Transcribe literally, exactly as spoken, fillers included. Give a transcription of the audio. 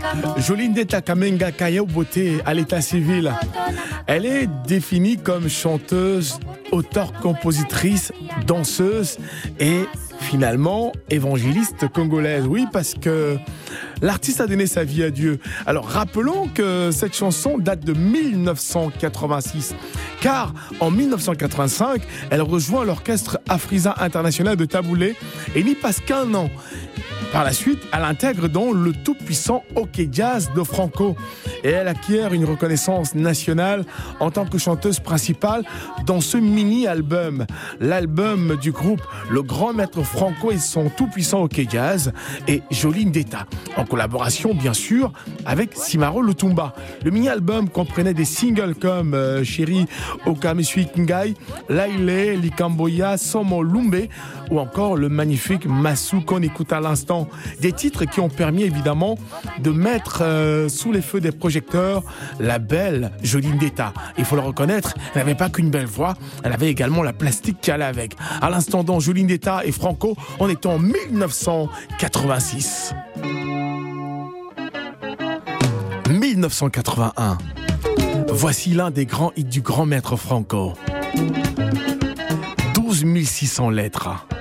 Jolindeta Kamenga Kayao Beauté à l'état civil. Elle est définie comme chanteuse, auteure, compositrice, danseuse et finalement évangéliste congolaise. Oui, parce que l'artiste a donné sa vie à Dieu. Alors rappelons que cette chanson date de mille neuf cent quatre-vingt-six. Car en mille neuf cent quatre-vingt-cinq, elle rejoint l'orchestre Afrisa International de Taboulé et n'y passe qu'un an. Par la suite, elle intègre donc le tout-puissant OK Jazz de Franco et elle acquiert une reconnaissance nationale en tant que chanteuse principale dans ce mini-album. L'album du groupe Le Grand Maître Franco et son tout-puissant OK Jazz et Jolindeta, en collaboration bien sûr avec Simaro Lutumba. Le mini-album comprenait des singles comme euh, Chéri Okamisui Kingai, Laile, Likamboya, Somo Lumbe ou encore le magnifique Massou qu'on écoute à l'instant. Des titres qui ont permis évidemment de mettre euh, sous les feux des projecteurs la belle Jolindeta. Il faut le reconnaître, elle n'avait pas qu'une belle voix, elle avait également la plastique qui allait avec. À l'instant dans Jolindeta et Franco, on est en mille neuf cent quatre-vingt-six. mille neuf cent quatre-vingt-un. Voici l'un des grands hits du grand maître Franco. douze mille six cents lettres.